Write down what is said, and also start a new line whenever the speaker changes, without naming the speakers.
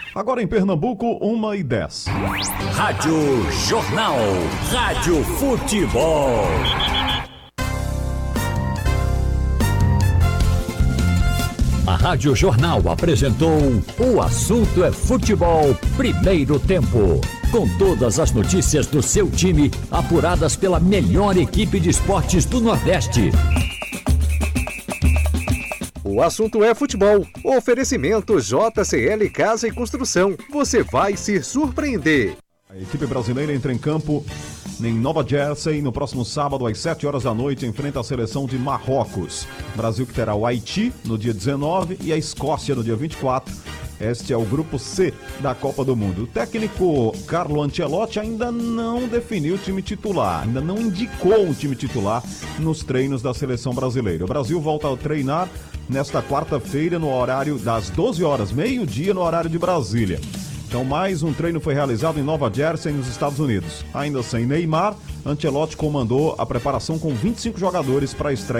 Agora em Pernambuco, 1h10.
Rádio Jornal. Rádio Futebol. A Rádio Jornal apresentou O Assunto é Futebol, primeiro tempo. Com todas as notícias do seu time, apuradas pela melhor equipe de esportes do Nordeste.
O Assunto é Futebol. Oferecimento JCL Casa e Construção. Você vai se surpreender.
A equipe brasileira entra em campo em Nova Jersey no próximo sábado às 7 horas da noite, enfrenta a seleção de Marrocos. Brasil que terá o Haiti no dia 19 e a Escócia no dia 24. Este é o grupo C da Copa do Mundo. O técnico Carlo Ancelotti ainda não definiu o time titular, ainda não indicou um time titular nos treinos da seleção brasileira. O Brasil volta a treinar nesta quarta-feira no horário das 12 horas, meio-dia no horário de Brasília. Então mais um treino foi realizado em Nova Jersey, nos Estados Unidos. Ainda sem Neymar, Ancelotti comandou a preparação com 25 jogadores para a estreia